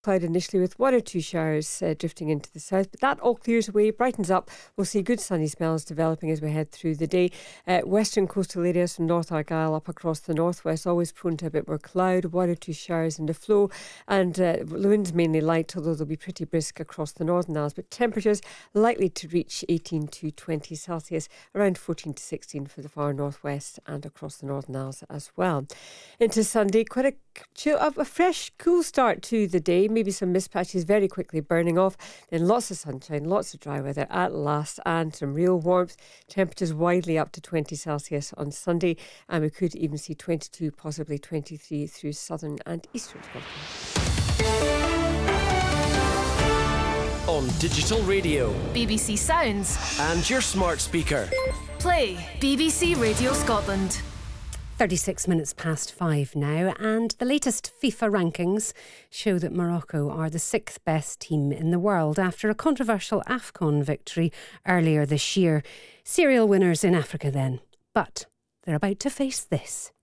Cloud initially with one or two showers drifting into the south, but that all clears away, brightens up. We'll see good sunny spells developing as we head through the day. Western coastal areas from North Argyll up across the northwest, always prone to a bit more cloud, one or two showers in the flow, and the winds mainly light, although they'll be pretty brisk across the Northern Isles. But temperatures likely to reach 18 to 20 Celsius, around 14 to 16 for the far northwest and across the Northern Isles as well. Into Sunday, quite a fresh, cool start to the day. Maybe some mist patches very quickly burning off. Then lots of sunshine, lots of dry weather at last, and some real warmth. Temperatures widely up to 20 Celsius on Sunday, and we could even see 22, possibly 23 through southern and eastern Scotland. On digital radio, BBC Sounds, and your smart speaker. Play BBC Radio Scotland. 36 minutes past 5 now, and the latest FIFA rankings show that Morocco are the 6th best team in the world after a controversial AFCON victory earlier this year. Serial winners in Africa then. But they're about to face this.